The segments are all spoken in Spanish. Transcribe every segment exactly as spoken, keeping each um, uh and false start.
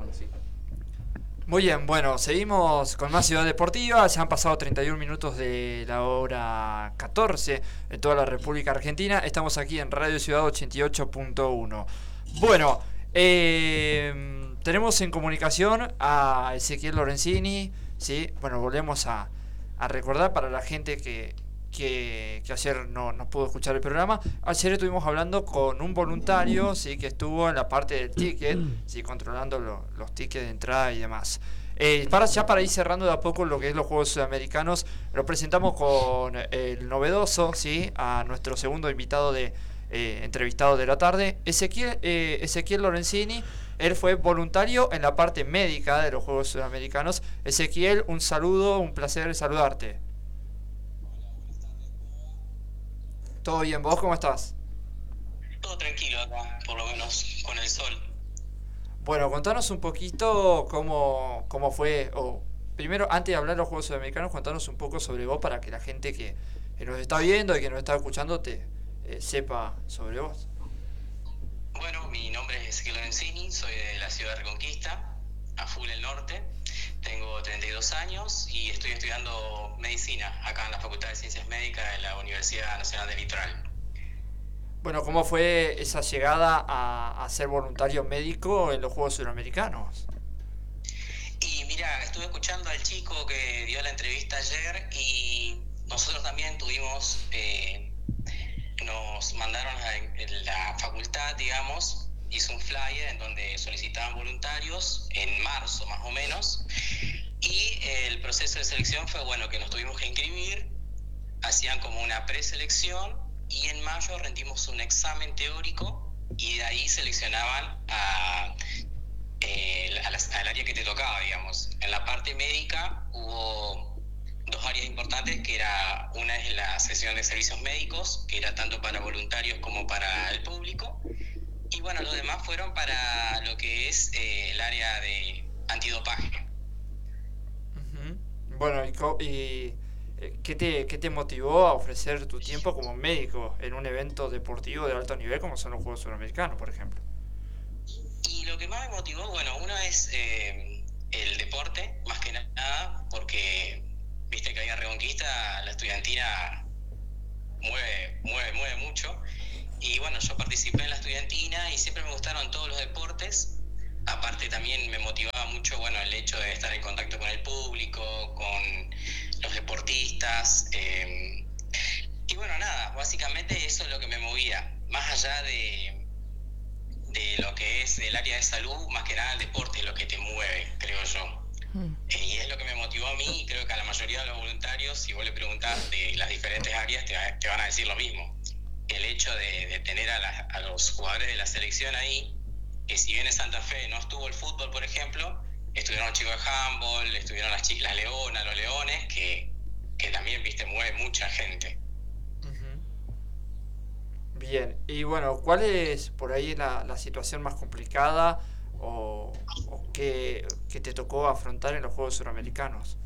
conocí. Muy bien, bueno, seguimos con más Ciudad Deportiva. Ya han pasado treinta y un minutos de la hora catorce en toda la República Argentina. Estamos aquí en Radio Ciudad ochenta y ocho punto uno. Bueno, eh, tenemos en comunicación a Ezequiel Lorenzini. ¿Sí? Bueno, volvemos a, a recordar para la gente que, que, que ayer no, no pudo escuchar el programa. Ayer estuvimos hablando con un voluntario, ¿sí? Que estuvo en la parte del ticket, ¿sí? Controlando lo, los tickets de entrada y demás. Eh, para, ya para ir cerrando de a poco lo que es los Juegos Sudamericanos, lo presentamos con el novedoso, ¿sí? A nuestro segundo invitado de eh, entrevistado de la tarde, Ezequiel, eh, Ezequiel Lorenzini. Él fue voluntario en la parte médica de los Juegos Sudamericanos. Ezequiel, un saludo, un placer saludarte. Hola, buenas tardes, ¿cómo va? ¿Todo bien? ¿Vos cómo estás? Todo tranquilo acá, por lo menos con el sol. Bueno, contanos un poquito cómo, cómo fue, o primero, antes de hablar de los Juegos Sudamericanos, contanos un poco sobre vos para que la gente que, que nos está viendo y que nos está escuchando te eh, sepa sobre vos. Bueno, mi nombre es Ezequiel Lorenzini, soy de la ciudad de Reconquista, a full el norte. Tengo treinta y dos años y estoy estudiando medicina acá en la Facultad de Ciencias Médicas de la Universidad Nacional del Litoral. Bueno, ¿cómo fue esa llegada a, a ser voluntario médico en los Juegos Sudamericanos? Y mira, estuve escuchando al chico que dio la entrevista ayer y nosotros también tuvimos, eh, nos mandaron a la facultad, digamos, hizo un flyer en donde solicitaban voluntarios en marzo más o menos, y el proceso de selección fue, bueno, que nos tuvimos que inscribir, hacían como una preselección y en mayo rendimos un examen teórico y de ahí seleccionaban a, eh, a las, al área que te tocaba, digamos. En la parte médica hubo dos áreas importantes, que era una es la sesión de servicios médicos, que era tanto para voluntarios como para el público, y bueno, los demás fueron para lo que es eh, el área de antidopaje. Uh-huh. Bueno, y, co- y eh, ¿qué te, qué te motivó a ofrecer tu tiempo como médico en un evento deportivo de alto nivel como son los Juegos Sudamericanos, por ejemplo? Y lo que más me motivó, bueno, uno es eh, el deporte, más que nada, porque viste que ahí en Reconquista la estudiantina mueve, mueve, mueve mucho. Y bueno, yo participé en la estudiantina y siempre me gustaron todos los deportes. Aparte también me motivaba mucho, bueno, el hecho de estar en contacto con el público, con los deportistas. Eh, y bueno, nada, básicamente eso es lo que me movía. Más allá de, de lo que es el área de salud, más que nada el deporte es lo que te mueve, creo yo. Eh, y es lo que me motivó a mí, y creo que a la mayoría de los voluntarios, si vos le preguntás de las diferentes áreas, te, te van a decir lo mismo. El hecho de, de tener a, la, a los jugadores de la selección ahí, que si bien en Santa Fe no estuvo el fútbol, por ejemplo, estuvieron los chicos de handball, estuvieron las chicas, las leonas, los leones, que, que también, viste, mueve mucha gente. Uh-huh. Bien, y bueno, ¿cuál es por ahí la, la situación más complicada o, o que, que te tocó afrontar en los Juegos Suramericanos?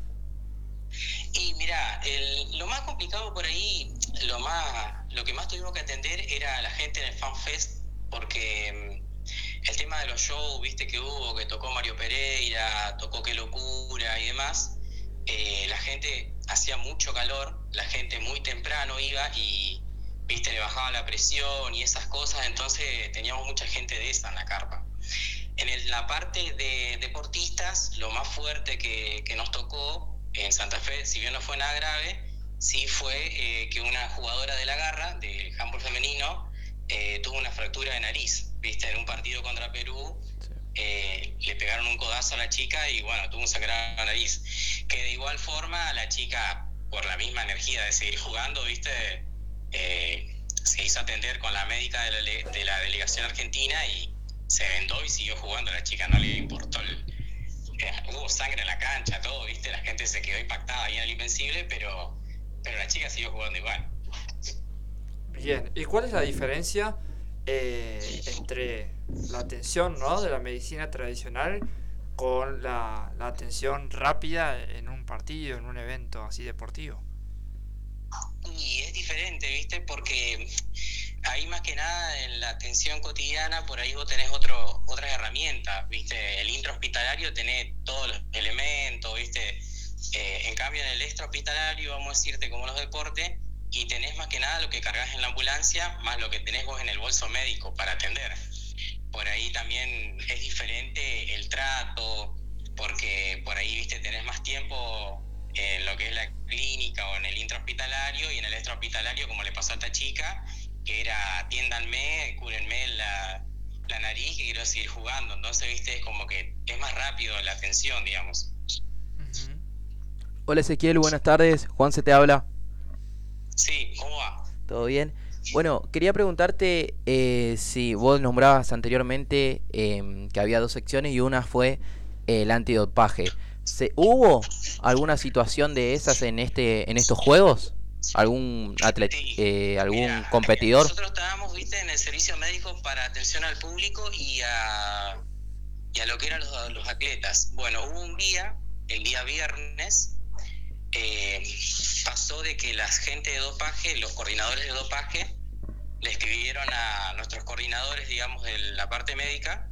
Y mira, el, lo más complicado por ahí, lo más, lo que más tuvimos que atender era la gente en el Fan Fest, porque mm, el tema de los shows, viste que hubo, que tocó Mario Pereira, tocó Qué Locura y demás, eh, la gente hacía mucho calor, la gente muy temprano iba y, viste, le bajaba la presión y esas cosas, entonces teníamos mucha gente de esa en la carpa. En el, la parte de deportistas, lo más fuerte que, que nos tocó en Santa Fe, si bien no fue nada grave, sí fue eh, que una jugadora de la garra, del handball femenino, eh, tuvo una fractura de nariz, viste, en un partido contra Perú, eh, le pegaron un codazo a la chica y bueno, tuvo un sangrado en la nariz, que de igual forma la chica, por la misma energía de seguir jugando, viste, eh, se hizo atender con la médica de la, de la delegación argentina y se vendó y siguió jugando, a la chica no le importó el, hubo sangre en la cancha, todo, viste, la gente se quedó impactada ahí en el Invencible, pero, pero la chica siguió jugando igual. Bien, ¿y cuál es la diferencia eh, entre la atención, ¿no?, de la medicina tradicional con la, la atención rápida en un partido, en un evento así deportivo? Y es diferente, viste, porque ahí más que nada en la atención cotidiana, por ahí vos tenés otro, otras herramientas, ¿viste? El intrahospitalario tenés todos los elementos, ¿viste? Eh, en cambio en el extrahospitalario, vamos a decirte como los deportes, y tenés más que nada lo que cargas en la ambulancia, más lo que tenés vos en el bolso médico para atender. Por ahí también es diferente el trato, porque por ahí, ¿viste? Tenés más tiempo en lo que es la clínica o en el intrahospitalario, y en el extrahospitalario, como le pasó a esta chica, que era atiéndanme, cúrenme la, la nariz, que quiero seguir jugando. Entonces, viste, es como que es más rápido la atención, digamos. Ujú. Hola Ezequiel, buenas tardes. Juan se te habla. Sí, ¿cómo va? ¿Todo bien? Bueno, quería preguntarte eh, si vos nombrabas anteriormente eh, que había dos secciones y una fue eh, el antidopaje. ¿Se, ¿Hubo alguna situación de esas en este en estos juegos? ¿Algún atlet, Sí, eh, algún mira, competidor? nosotros estábamos, viste, en el servicio médico para atención al público y a, y a lo que eran los, los atletas. Bueno, hubo un día, el día viernes, eh, pasó de que la gente de dopaje, los coordinadores de dopaje, le escribieron a nuestros coordinadores, digamos, de la parte médica,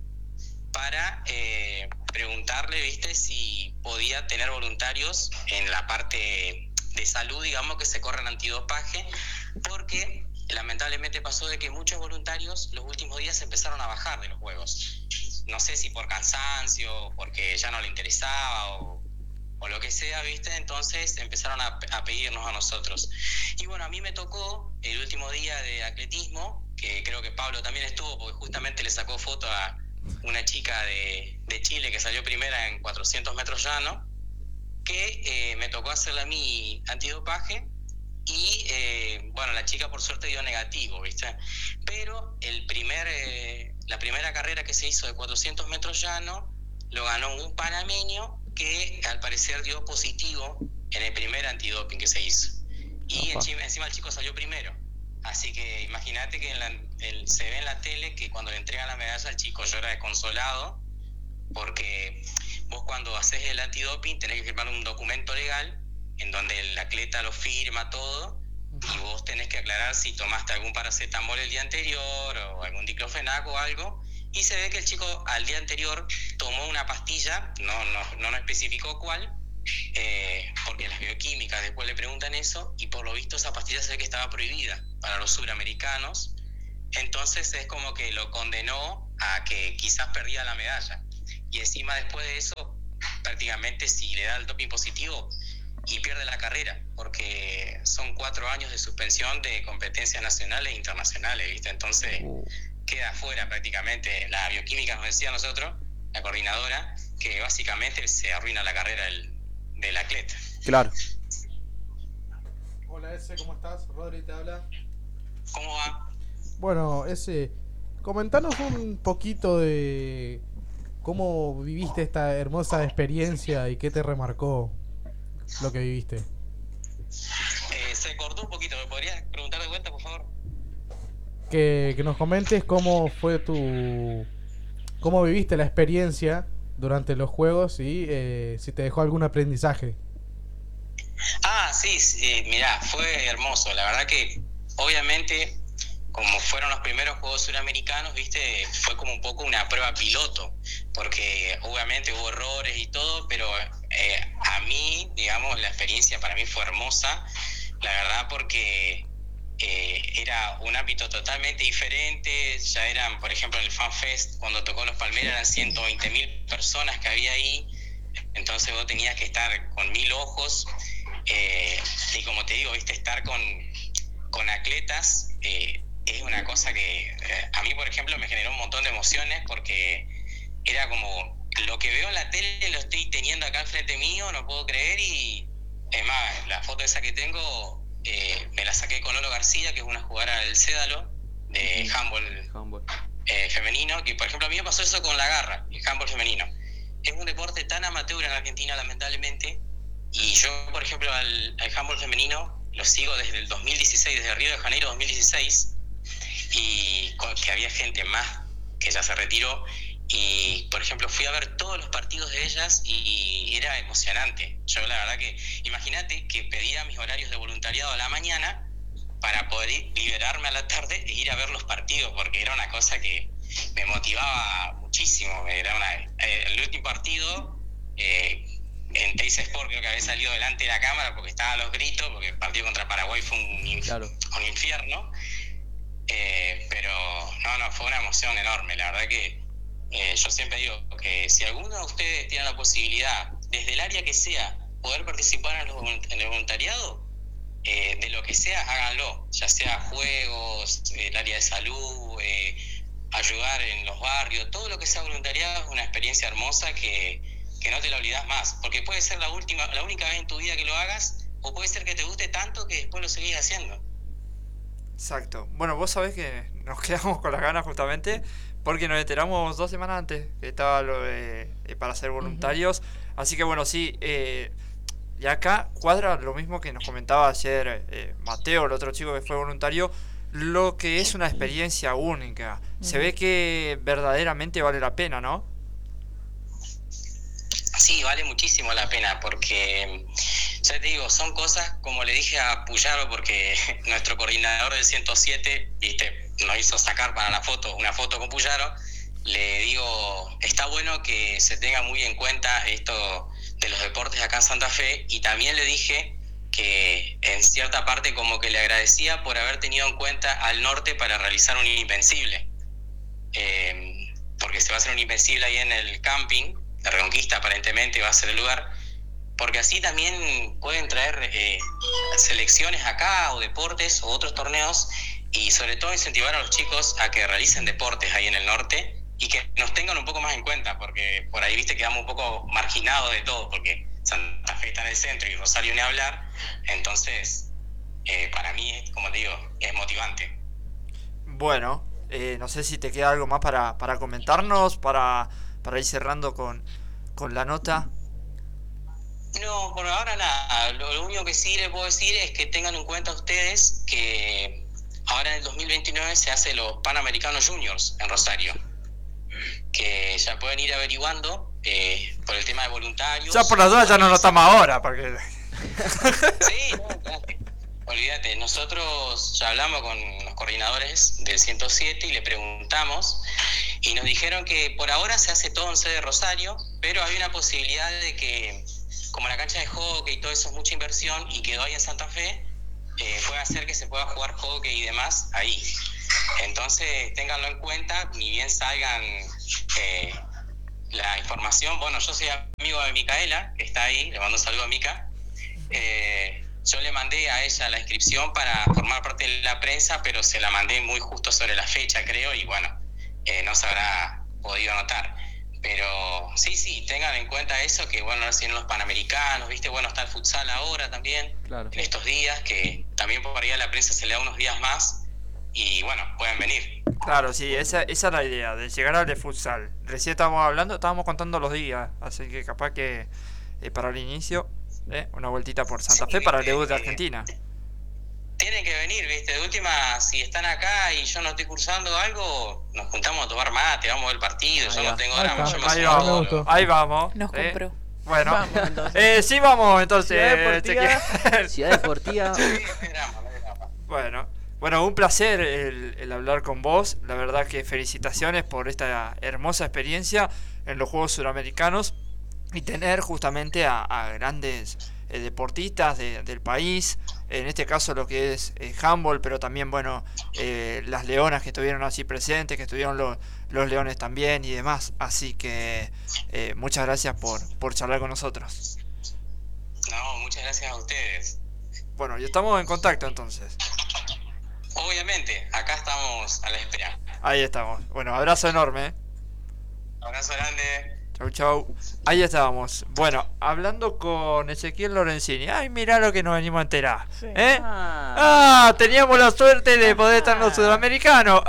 para eh, preguntarle, viste, si podía tener voluntarios en la parte de salud, digamos, que se corran antidopaje, porque lamentablemente pasó de que muchos voluntarios los últimos días empezaron a bajar de los juegos. No sé si por cansancio, porque ya no le interesaba o, o lo que sea, viste, entonces empezaron a, a pedirnos a nosotros. Y bueno, a mí me tocó el último día de atletismo, que creo que Pablo también estuvo, porque justamente le sacó foto a una chica de, de Chile que salió primera en cuatrocientos metros llano, que eh, me tocó hacerle a mí antidopaje y eh, bueno, la chica por suerte dio negativo, ¿viste? Pero el primer, eh, la primera carrera que se hizo de cuatrocientos metros llano lo ganó un panameño que al parecer dio positivo en el primer antidoping que se hizo. Y encima, encima el chico salió primero. Así que imagínate que en la, el, se ve en la tele que cuando le entregan la medalla el chico llora desconsolado, porque vos cuando haces el antidoping tenés que firmar un documento legal en donde el atleta lo firma todo, y vos tenés que aclarar si tomaste algún paracetamol el día anterior o algún diclofenac o algo, y se ve que el chico al día anterior tomó una pastilla, no, no, no nos especificó cuál, eh, porque las bioquímicas después le preguntan eso, y por lo visto esa pastilla se ve que estaba prohibida para los suramericanos, entonces es como que lo condenó a que quizás perdía la medalla, y encima después de eso prácticamente si le da el doping positivo y pierde la carrera, porque son cuatro años de suspensión de competencias nacionales e internacionales, ¿viste? Entonces queda fuera prácticamente. La bioquímica nos decía a nosotros, la coordinadora, que básicamente se arruina la carrera del, del atleta. Claro. Hola ese, ¿cómo estás? Rodri te habla. ¿Cómo va? Bueno, ese, comentanos un poquito de cómo viviste esta hermosa experiencia y qué te remarcó lo que viviste. Eh, se cortó un poquito, ¿me podrías preguntar de vuelta, por favor? Que, que nos comentes cómo fue tu... cómo viviste la experiencia durante los juegos y eh, si te dejó algún aprendizaje. Ah, sí, sí, mirá, fue hermoso. La verdad que, obviamente, como fueron los primeros Juegos Suramericanos, viste, fue como un poco una prueba piloto, porque obviamente hubo errores y todo, pero eh, a mí, digamos, la experiencia para mí fue hermosa, la verdad, porque eh, era un ámbito totalmente diferente. Ya eran, por ejemplo, en el Fan Fest, cuando tocó Los Palmeras, eran ciento veinte mil personas que había ahí, entonces vos tenías que estar con mil ojos, eh, y como te digo, viste, estar con, con atletas, eh, es una cosa que eh, a mí, por ejemplo, me generó un montón de emociones, porque era como, lo que veo en la tele lo estoy teniendo acá al frente mío, no puedo creer, y es más, la foto esa que tengo, eh, me la saqué con Lolo García, que es una jugadora del Cédalo, de handball, handball. Eh, femenino, que por ejemplo a mí me pasó eso con la garra, el handball femenino. Es un deporte tan amateur en Argentina, lamentablemente, y yo, por ejemplo, al, al handball femenino lo sigo desde el dos mil dieciséis, desde Río de Janeiro dos mil dieciséis, y con, que había gente más que ya se retiró, y por ejemplo fui a ver todos los partidos de ellas y era emocionante. Yo la verdad que, imagínate que pedía mis horarios de voluntariado a la mañana para poder ir- liberarme a la tarde e ir a ver los partidos, porque era una cosa que me motivaba muchísimo. Era una, eh, el último partido eh, en Teis Sport creo que había salido delante de la cámara porque estaban los gritos, porque el partido contra Paraguay fue un, inf- Claro. un infierno. Eh, pero no, no, fue una emoción enorme. La verdad que eh, yo siempre digo que si alguno de ustedes tiene la posibilidad, desde el área que sea, poder participar en, los volunt- en el voluntariado, eh, de lo que sea, háganlo, ya sea juegos, el área de salud, eh, ayudar en los barrios, todo lo que sea voluntariado es una experiencia hermosa que, que no te la olvidas más, porque puede ser la última, la única vez en tu vida que lo hagas, o puede ser que te guste tanto que después lo seguís haciendo. Exacto. Bueno, vos sabés que nos quedamos con las ganas justamente porque nos enteramos dos semanas antes que estaba lo de, eh, para ser voluntarios. Así que bueno, sí, eh, y acá cuadra lo mismo que nos comentaba ayer eh, Mateo, el otro chico que fue voluntario, lo que es una experiencia única. Se ve que verdaderamente vale la pena, ¿no? Sí, vale muchísimo la pena porque, ya te digo, son cosas como le dije a Puyaro, porque nuestro coordinador del ciento siete, viste, nos hizo sacar para la foto, una foto con Puyaro. Le digo, está bueno que se tenga muy en cuenta esto de los deportes acá en Santa Fe, y también le dije que en cierta parte como que le agradecía por haber tenido en cuenta al norte para realizar un invencible, eh, porque se va a hacer un invencible ahí en el camping de Reconquista, aparentemente va a ser el lugar, porque así también pueden traer eh, selecciones acá o deportes o otros torneos, y sobre todo incentivar a los chicos a que realicen deportes ahí en el norte y que nos tengan un poco más en cuenta, porque por ahí viste quedamos un poco marginados de todo, porque Santa Fe está en el centro y Rosario ni hablar. Entonces eh, para mí, como te digo, es motivante. Bueno, eh, no sé si te queda algo más para, para comentarnos, para, para ir cerrando con, con la nota. No, por ahora nada. Lo, lo único que sí les puedo decir es que tengan en cuenta ustedes que ahora en el dos mil veintinueve se hace los Panamericanos Juniors en Rosario, que ya pueden ir averiguando eh, por el tema de voluntarios. Ya por las dudas ya no notamos ahora, porque... Sí, no, claro. Olvídate, nosotros ya hablamos con los coordinadores del ciento siete y le preguntamos, y nos dijeron que por ahora se hace todo en sede Rosario, pero hay una posibilidad de que, como la cancha de hockey y todo eso es mucha inversión y quedó ahí en Santa Fe, eh, puede hacer que se pueda jugar hockey y demás ahí. Entonces ténganlo en cuenta, ni bien salgan eh, la información. Bueno, yo soy amigo de Micaela, que está ahí, le mando un saludo a Mica. Eh, yo le mandé a ella la inscripción para formar parte de la prensa, pero se la mandé muy justo sobre la fecha, creo, y bueno, eh, no se habrá podido anotar. Pero sí, sí, tengan en cuenta eso, que bueno, ahora siguen los Panamericanos, viste, bueno, está el futsal ahora también, Claro. en estos días, que también por ahí a la prensa se le da unos días más, y bueno, pueden venir. Claro, sí, esa, esa es la idea, de llegar al de futsal. Recién estábamos hablando, estábamos contando los días, así que capaz que eh, para el inicio, eh, una vueltita por Santa Sí, Fe para el viste, debut de eh, Argentina. Tienen que venir, viste, de última, si están acá y yo no estoy cursando algo, nos juntamos a tomar mate, vamos a ver el partido, Ahí yo va. no tengo Ahí drama, está. yo me Ahí sumo a vamos, todo. Me gustó. ahí vamos. Nos eh. compró. Bueno, Vamos, entonces. eh, sí vamos entonces. Ciudad Deportiva. Ezequiel. Ciudad Deportiva. Sí, no hay drama, no hay drama. Bueno, bueno, un placer el, el hablar con vos. La verdad que felicitaciones por esta hermosa experiencia en los Juegos Suramericanos y tener justamente a, a grandes eh, deportistas de- del país. En este caso lo que es eh, handball, pero también, bueno, eh, las leonas que estuvieron así presentes, que estuvieron los, los leones también y demás. Así que eh, muchas gracias por, por charlar con nosotros. No, muchas gracias a ustedes. Bueno, y estamos en contacto entonces. Obviamente, acá estamos a la espera. Ahí estamos. Bueno, abrazo enorme. ¿eh? Abrazo grande. Chau, chau. Ahí estábamos. Bueno, hablando con Ezequiel Lorenzini. Ay, mirá lo que nos venimos a enterar. ¿Eh? Ah, Ah, teníamos la suerte de poder estar en los sudamericanos.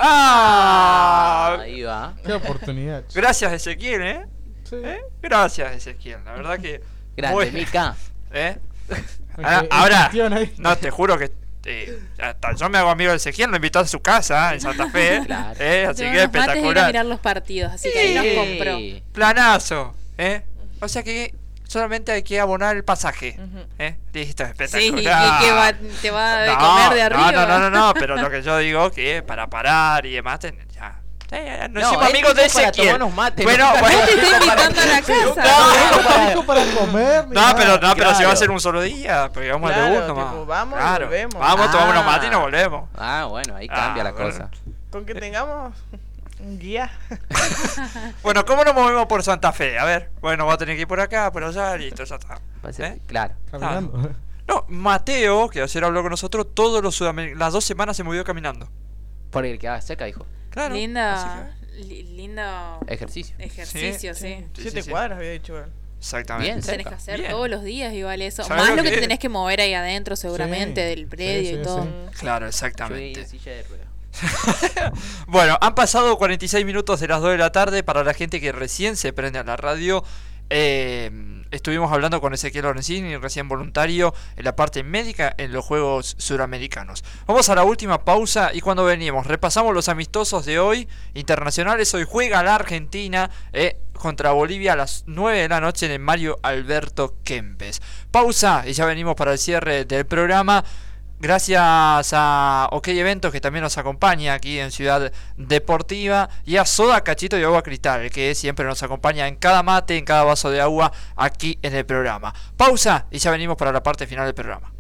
Ah. ahí va. Qué oportunidad. Gracias, Ezequiel, ¿eh? Sí. ¿Eh? Gracias, Ezequiel. La verdad que... Grande, Muy- Mica. ¿Eh? Es Ahora, que ahora, insistieron ahí. no, te juro que... eh, hasta yo me hago amigo de Ezequiel, lo invitó a su casa en Santa Fe. Claro. ¿eh? Así Lleva que unos mates de ir a espectacular. mirar los partidos, así que ahí nos compró. Sí. Planazo, ¿eh? O sea que solamente hay que abonar el pasaje. Ujú. ¿Eh? Listo, Sí, espectacular. que, que va- te va a No, comer de no, arriba. No, no, no, no, pero lo que yo digo que para parar y demás, ten- ya. Ya, ya, ya, No, No, hicimos él amigos de dijo para Ezequiel. tomarnos mate, Bueno, no bueno. No te estoy invitando a la casa. No, No dijo para comer. ni No, nada. pero no, pero si va Claro. a ser un solo día, porque vamos Claro, al debut nomás. tipo, vamos y Claro. volvemos. Vamos, tomamos unos Ah. mates y nos volvemos. Ah, bueno, ahí cambia Ah, la bueno. cosa. Con que tengamos un guía. Bueno, ¿cómo nos movemos por Santa Fe? A ver, bueno, va a tener que ir por acá, por allá, listo, ya está. Va a ser- ¿Eh? Claro. Caminando. No, Mateo, que ayer habló con nosotros, todos los sudamericanos, las dos semanas se movió caminando. Por el que haga cerca, dijo. Claro. Linda, li- lindo Ejercicio. ejercicio, sí. Sí, Siete sí, sí. cuadras había dicho. él. Exactamente. Bien, Tenés cerca. que hacer Bien. todos los días igual eso. ¿Sabes Más lo lo que que te es? tenés que mover ahí adentro seguramente Sí. del predio Sí, y sí, todo. sí. Claro, Yo exactamente. en silla de ruedas. Bueno, han pasado cuarenta y seis minutos de las dos de la tarde. Para la gente que recién se prende a la radio, eh, estuvimos hablando con Ezequiel Lorenzini, recién voluntario en la parte médica en los Juegos Suramericanos. Vamos a la última pausa y cuando venimos repasamos los amistosos de hoy internacionales. Hoy juega la Argentina eh, contra Bolivia a las nueve de la noche en el Mario Alberto Kempes. Pausa y ya venimos para el cierre del programa. Gracias a OK Eventos, que también nos acompaña aquí en Ciudad Deportiva, y a Soda Cachito y Agua Cristal, que siempre nos acompaña en cada mate, en cada vaso de agua aquí en el programa. Pausa y ya venimos para la parte final del programa.